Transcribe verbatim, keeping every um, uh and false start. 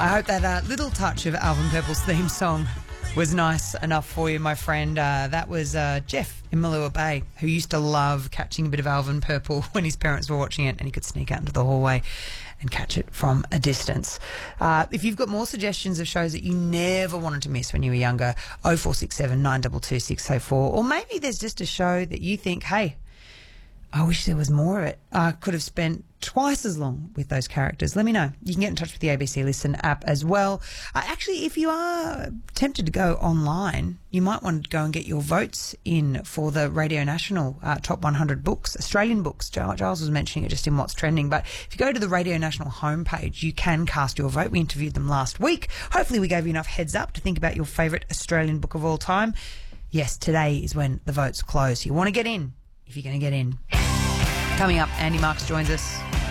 I hope that uh, little touch of Alvin Purple's theme song was nice enough for you, my friend. Uh, that was uh, Jeff in Malua Bay, who used to love catching a bit of Alvin Purple when his parents were watching it, and he could sneak out into the hallway and catch it from a distance. Uh, if you've got more suggestions of shows that you never wanted to miss when you were younger, oh four six seven, nine two two, six oh four, or maybe there's just a show that you think, hey, I wish there was more of it. I could have spent twice as long with those characters. Let me know. You can get in touch with the A B C Listen app as well. Uh, actually, if you are tempted to go online, you might want to go and get your votes in for the Radio National uh, Top one hundred Books, Australian books. Giles was mentioning it just in What's Trending. But if you go to the Radio National homepage, you can cast your vote. We interviewed them last week. Hopefully we gave you enough heads up to think about your favourite Australian book of all time. Yes, today is when the votes close. You want to get in if you're going to get in. Coming up, Andy Marks joins us.